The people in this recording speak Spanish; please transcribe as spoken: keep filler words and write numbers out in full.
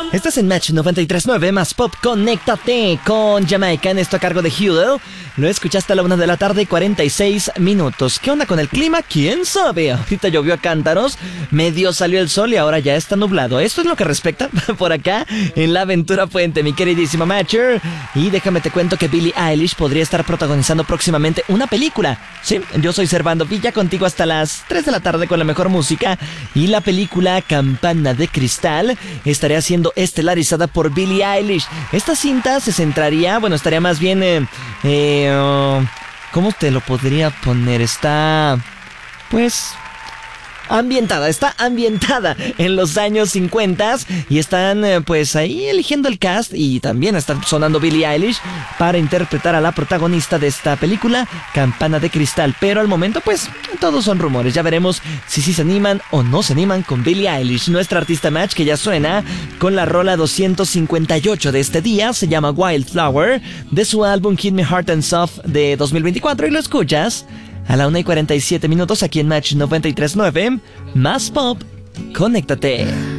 Estás en Match noventa y tres punto nueve más Pop. Conéctate con Jamaica en esto a cargo de Hugo. Lo escuchaste a la una de la tarde, cuarenta y seis minutos. ¿Qué onda con el clima? ¿Quién sabe? Ahorita llovió a cántaros, medio salió el sol y ahora ya está nublado. Esto es lo que respecta por acá en la Aventura Puente, mi queridísima Matcher. Y déjame te cuento que Billie Eilish podría estar protagonizando próximamente una película. Sí, yo soy Servando Villa, contigo hasta las tres de la tarde con la mejor música. Y la película Campana de Cristal estaría siendo estelarizada por Billie Eilish. Esta cinta se centraría, bueno, estaría más bien, eh, eh, uh, ¿cómo te lo podría poner? Está, pues... ambientada, está ambientada en los años cincuenta y están eh, pues ahí eligiendo el cast y también está sonando Billie Eilish para interpretar a la protagonista de esta película, Campana de Cristal, pero al momento pues todos son rumores, ya veremos si sí se animan o no se animan con Billie Eilish, nuestra artista Match, que ya suena con la rola doscientos cincuenta y ocho de este día, se llama Wildflower, de su álbum Hit Me Hard and Soft de dos mil veinticuatro, y lo escuchas a la una y cuarenta y siete minutos aquí en Match noventa y tres punto nueve. Más Pop, conéctate.